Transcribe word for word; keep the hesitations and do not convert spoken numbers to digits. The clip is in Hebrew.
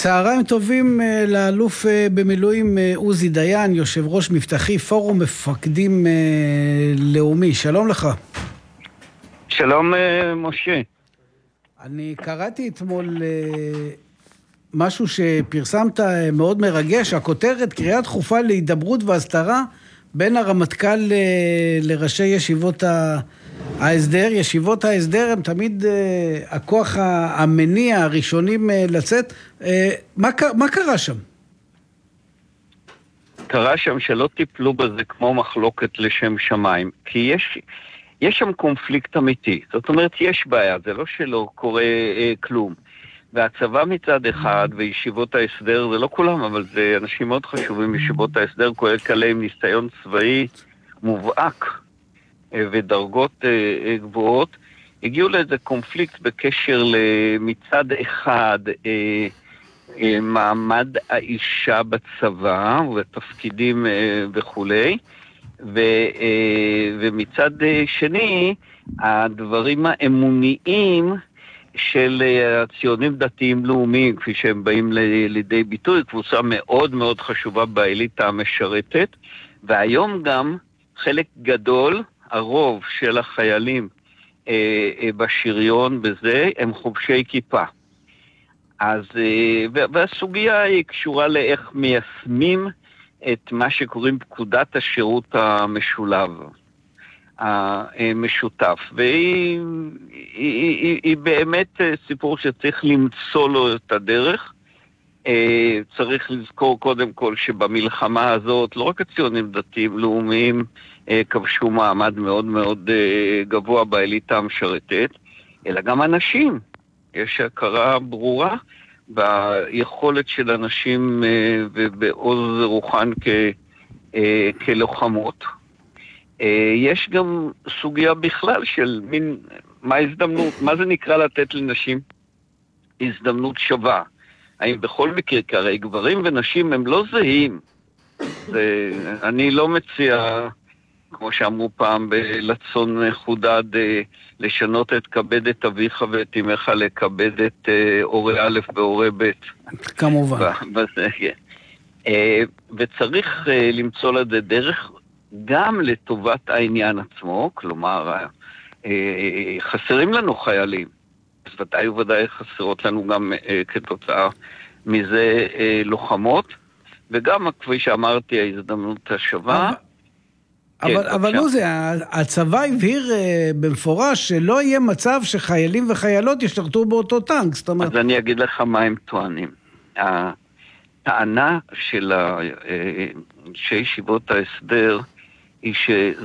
צהריים טובים לאלוף במילואים עוזי דיין, יושב ראש מבטחי פורום מפקדים לאומי. שלום לך. שלום משה. אני קראתי אתמול משהו שפרסמת מאוד מרגש, הכותרת קריאה דחופה להידברות והסתרה בין הרמטכ"ל לראשי ישיבות ההסדר. ישיבות ההסדר הם תמיד הכוח המניע הראשונים לצאת. מה, מה קרה שם? קרה שם שלא טיפלו בזה כמו מחלוקת לשם שמיים, כי יש, יש שם קונפליקט אמיתי. זאת אומרת, יש בעיה, זה לא שלא קורה אה, כלום. והצבא מצד אחד, וישיבות ההסדר, זה לא כולם, אבל זה אנשים מאוד חשובים, ישיבות ההסדר, כולל כאלה עם ניסיון צבאי מובהק ודרגות גבוהות, הגיעו לאיזה קונפליקט בקשר מצד אחד מעמד האישה בצבא ובתפקידים וכולי, ומצד שני הדברים האמוניים של הציונים דתיים לאומיים, כפי שהם באים לידי ביטוי, קבוצה מאוד מאוד חשובה באליטה המשרתת, והיום גם חלק גדול, הרוב של החיילים אה, אה, בשריון בזה, הם חובשי כיפה. אז, אה, והסוגיה היא קשורה לאיך מיישמים את מה שקוראים פקודת השירות המשולב, המשותף. והיא היא, היא, היא באמת סיפור שצריך למצוא לו את הדרך. אה, צריך לזכור קודם כל שבמלחמה הזאת, לא רק הציונים דתיים לאומיים, כבשו מעמד מאוד מאוד גבוה באליטה המשרתת, אלא גם אנשים. יש הכרה ברורה ביכולת של אנשים ובעוז רוחן כ- כלוחמות. יש גם סוגיה בכלל של מין, מה הזדמנות, מה זה נקרא לתת לנשים הזדמנות שווה. האם בכל מקרה, כי הרי גברים ונשים הם לא זהים. זה, אני לא מציע, כמו שאמרו פעם בלצון חודד, לשנות את כבד את אביך ואת אמך לכבד את אורי א' באורי ב'. כמובן. בזה, כן. וצריך למצוא לזה דרך גם לטובת העניין עצמו, כלומר, חסרים לנו חיילים. אז ודאי וודאי חסרות לנו גם כתוצאה מזה לוחמות, וגם, כפי שאמרתי, ההזדמנות השווה. אבל, אבל לא זה, הצבא הבהיר במפורש שלא יהיה מצב שחיילים וחיילות ישתרתו באותו טנק. זאת אומרת... אז אני אגיד לך מה הם טוענים. הטענה של אנשי ישיבות ההסדר היא ש...